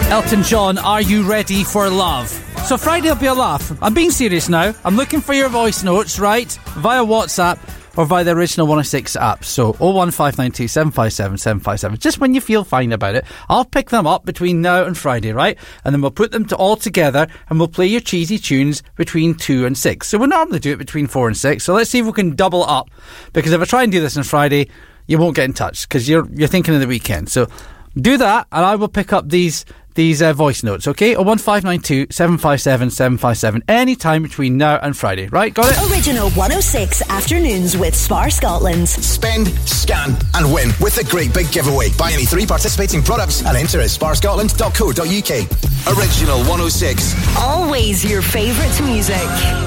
Elton John, Are You Ready for Love? So Friday will be a laugh. I'm being serious now. I'm looking for your voice notes, right? Via WhatsApp or via the original 106 app. So 01592 757 757. Just when you feel fine about it. I'll pick them up between now and Friday, right? And then we'll put them all together and we'll play your cheesy tunes between 2 and 6. So we normally do it between 4 and 6. So let's see if we can double up. Because if I try and do this on Friday, you won't get in touch because you're thinking of the weekend. So do that and I will pick up these voice notes, okay? 01592 757 757. Anytime between now and Friday, right? Got it? Original 106 Afternoons with Spar Scotland. Spend, scan and win with the Great Big Giveaway. Buy any 3 participating products and enter at sparscotland.co.uk. Original 106. Always your favourite music.